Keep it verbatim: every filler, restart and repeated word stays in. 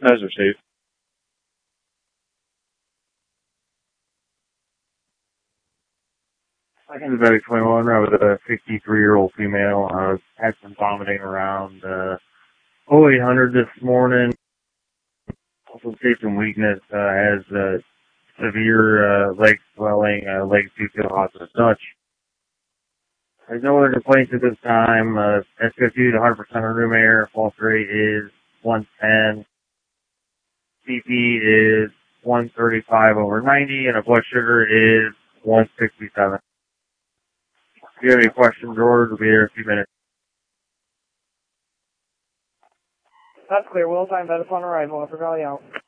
As received. Second to Medic twenty-one, I was a fifty-three-year-old female. I was, had some vomiting around uh, oh eight hundred this morning. Also see some weakness, uh, has uh, severe uh, leg swelling, uh, legs do feel hot to the touch. There's no other complaints at this time. Uh, S O two to one hundred percent of room air, pulse rate is one ten. C P is one thirty-five over ninety, and a blood sugar is one sixty-seven. If you have any questions, George, we'll be here in a few minutes. That's clear. We'll time that upon arrival. Upper Valley out.